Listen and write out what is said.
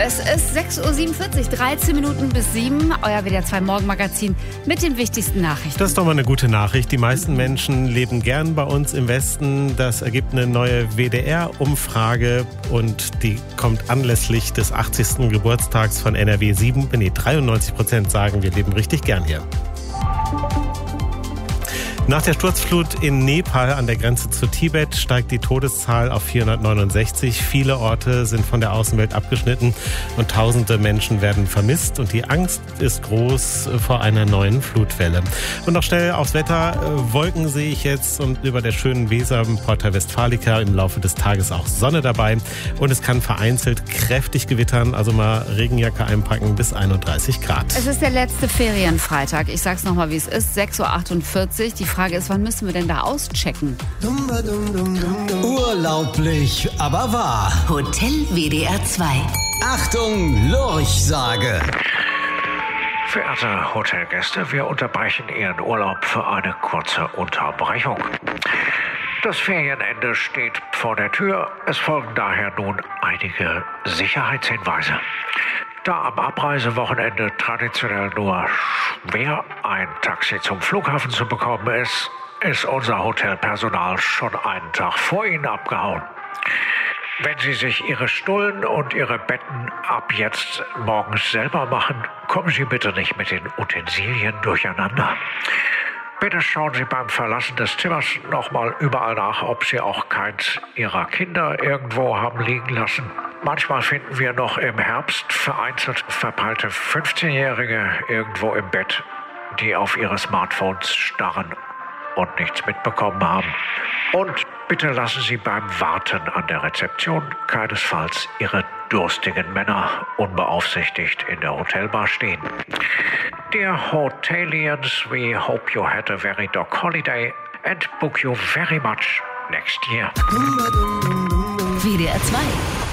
Es ist 6.47 Uhr, 13 Minuten bis 7. Euer WDR 2 Morgenmagazin mit den wichtigsten Nachrichten. Das ist doch mal eine gute Nachricht. Die meisten Menschen leben gern bei uns im Westen. Das ergibt eine neue WDR-Umfrage und die kommt anlässlich des 80. Geburtstags von NRW. 93% sagen, wir leben richtig gern hier. Nach der Sturzflut in Nepal an der Grenze zu Tibet steigt die Todeszahl auf 469. Viele Orte sind von der Außenwelt abgeschnitten und tausende Menschen werden vermisst. Und die Angst ist groß vor einer neuen Flutwelle. Und noch schnell aufs Wetter. Wolken sehe ich jetzt und über der schönen Weser Porta Westfalica im Laufe des Tages auch Sonne dabei. Und es kann vereinzelt kräftig gewittern, also mal Regenjacke einpacken bis 31 Grad. Es ist der letzte Ferienfreitag. Ich sag's nochmal, wie es ist. 6.48 Uhr. Die Frage ist, wann müssen wir denn da auschecken? Urlaublich, aber wahr. Hotel WDR 2. Achtung, Lurchsage. Verehrte Hotelgäste, wir unterbrechen Ihren Urlaub für eine kurze Unterbrechung. Das Ferienende steht vor der Tür. Es folgen daher nun einige Sicherheitshinweise. Da am Abreisewochenende traditionell nur schwer ein Taxi zum Flughafen zu bekommen ist, ist unser Hotelpersonal schon einen Tag vor Ihnen abgehauen. Wenn Sie sich Ihre Stullen und Ihre Betten ab jetzt morgens selber machen, kommen Sie bitte nicht mit den Utensilien durcheinander. Bitte schauen Sie beim Verlassen des Zimmers nochmal überall nach, ob Sie auch keins Ihrer Kinder irgendwo haben liegen lassen. Manchmal finden wir noch im Herbst vereinzelt verpeilte 15-Jährige irgendwo im Bett, die auf ihre Smartphones starren und nichts mitbekommen haben. Und bitte lassen Sie beim Warten an der Rezeption keinesfalls Ihre durstigen Männer unbeaufsichtigt in der Hotelbar stehen. Dear Hotelians, we hope you had a very dog holiday and book you very much next year. WDR 2.